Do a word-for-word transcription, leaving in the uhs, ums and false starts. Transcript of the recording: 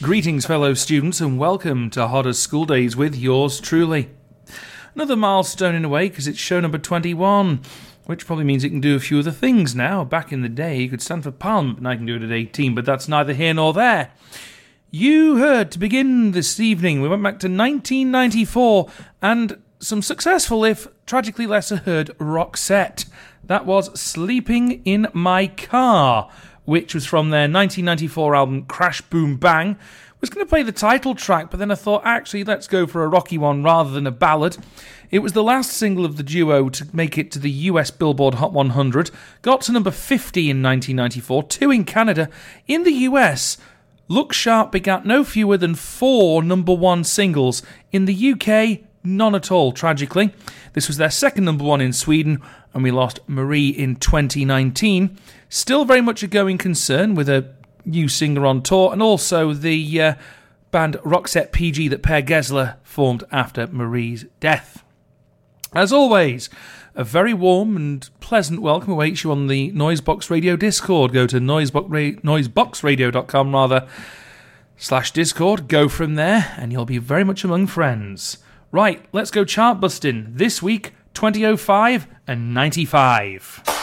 Greetings, fellow students, and welcome to Hodder's School Days with yours truly. Another milestone in a way, because it's show number twenty-one, which probably means it can do a few other things now. Back in the day, you could stand for Parliament, and I can do it at eighteen, but that's neither here nor there. You heard, to begin this evening, we went back to nineteen ninety-four, and some successful, if tragically lesser heard, Roxette. That was Sleeping in My Car, which was from their nineteen ninety-four album Crash Boom Bang. I was going to play the title track, but then I thought, actually, let's go for a rocky one rather than a ballad. It was the last single of the duo to make it to the U S Billboard Hot one hundred, got to number fifty in nineteen ninety-four, two in Canada. In the U S, Look Sharp begat no fewer than four number one singles. In the U K, none at all, tragically. This was their second number one in Sweden, and we lost Marie in twenty nineteen. Still very much a going concern with a new singer on tour, and also the uh, band Roxette P G that Per Gessler formed after Marie's death. As always, a very warm and pleasant welcome awaits you on the Noisebox Radio Discord. Go to noisebox, noiseboxradio dot com rather, slash Discord. Go from there, and you'll be very much among friends. Right, let's go chart busting. This week, twenty oh five and ninety-five.